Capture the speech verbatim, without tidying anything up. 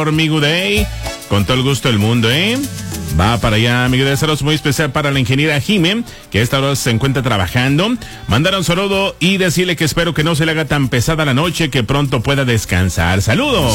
Amigo Day, con todo el gusto del mundo, ¿eh? Va para allá, amigo de saludos muy especial para la ingeniera Jimé, que a esta hora se encuentra trabajando. Mandar un saludo y decirle que espero que no se le haga tan pesada la noche, que pronto pueda descansar. ¡Saludos!